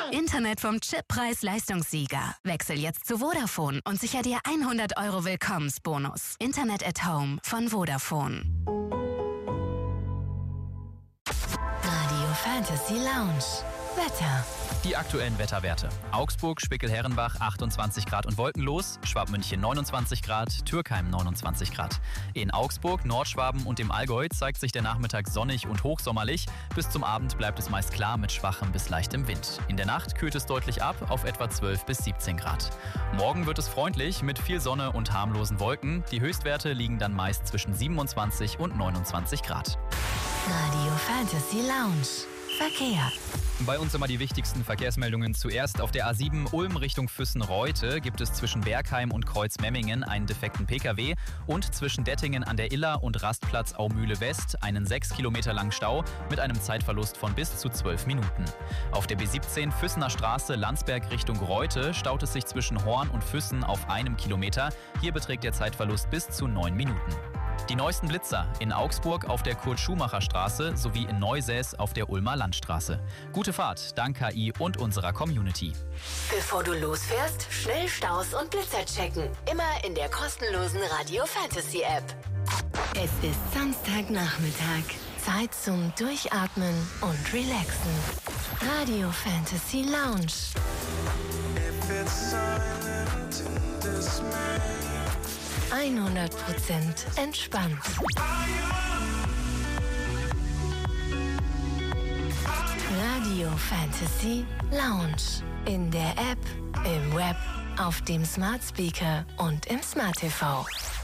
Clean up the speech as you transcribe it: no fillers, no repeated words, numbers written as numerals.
Internet vom Chippreis-Leistungssieger. Wechsel jetzt zu Vodafone und sicher dir 100 € Willkommensbonus. Internet at Home von Vodafone. Radio Fantasy Lounge. Wetter. Die aktuellen Wetterwerte. Augsburg, Spickel-Herrenbach 28 Grad und wolkenlos, Schwabmünchen 29 Grad, Türkheim 29 Grad. In Augsburg, Nordschwaben und dem Allgäu zeigt sich der Nachmittag sonnig und hochsommerlich. Bis zum Abend bleibt es meist klar mit schwachem bis leichtem Wind. In der Nacht kühlt es deutlich ab auf etwa 12 bis 17 Grad. Morgen wird es freundlich mit viel Sonne und harmlosen Wolken. Die Höchstwerte liegen dann meist zwischen 27 und 29 Grad. Radio Fantasy Lounge. Verkehr. Bei uns immer die wichtigsten Verkehrsmeldungen. Zuerst auf der A7 Ulm Richtung Füssen-Reute gibt es zwischen Bergheim und Kreuz-Memmingen einen defekten Pkw und zwischen Dettingen an der Iller und Rastplatz Aumühle West einen 6 Kilometer langen Stau mit einem Zeitverlust von bis zu 12 Minuten. Auf der B17 Füssener Straße Landsberg Richtung Reute staut es sich zwischen Horn und Füssen auf 1 Kilometer. Hier beträgt der Zeitverlust bis zu 9 Minuten. Die neuesten Blitzer in Augsburg auf der Kurt-Schumacher-Straße sowie in Neusäß auf der Ulmer Landstraße. Gute Fahrt, dank KI und unserer Community. Bevor du losfährst, schnell Staus und Blitzer checken. Immer in der kostenlosen Radio Fantasy App. Es ist Samstagnachmittag. Zeit zum Durchatmen und Relaxen. Radio Fantasy Lounge. 100% entspannt. Radio Fantasy Lounge. In der App, im Web, auf dem Smart Speaker und im Smart TV.